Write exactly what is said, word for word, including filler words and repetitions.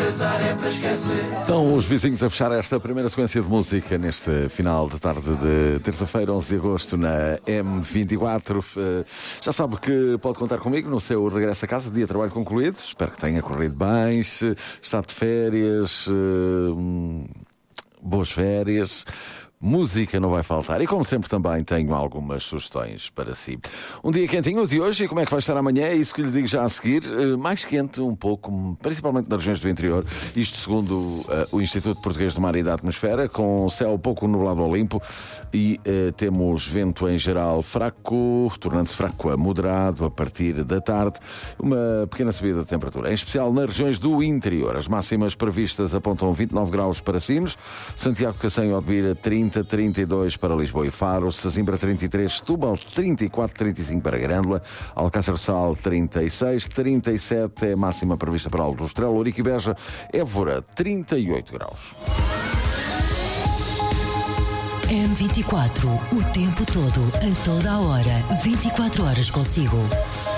casar é para esquecer. Estão os vizinhos a fechar esta primeira sequência de música neste final de tarde de terça-feira, onze de agosto, na M vinte e quatro. Já sabe que pode contar comigo no seu regresso a casa, dia de trabalho concluído. Espero que tenha corrido bem, se está de férias, boas férias. Música não vai faltar. E como sempre também tenho algumas sugestões para si. Um dia quentinho, o de hoje, e como é que vai estar amanhã? É isso que lhe digo já a seguir. Uh, mais quente um pouco, principalmente nas regiões do interior. Isto segundo uh, o Instituto Português do Mar e da Atmosfera, com céu pouco nublado ao limpo. E uh, temos vento em geral fraco, tornando-se fraco a moderado a partir da tarde. Uma pequena subida de temperatura, em especial nas regiões do interior. As máximas previstas apontam vinte e nove graus para Sines, Santiago, Cacém e Odmira trinta, trinta e dois para Lisboa e Faro, Sesimbra trinta e três, Setúbal trinta e quatro, trinta e cinco para Grândola, Alcácer do Sal trinta e seis, trinta e sete é a máxima prevista para Alto do Estrela, Ourique e Beja, Évora trinta e oito graus. M vinte e quatro, o tempo todo, a toda a hora, vinte e quatro horas consigo.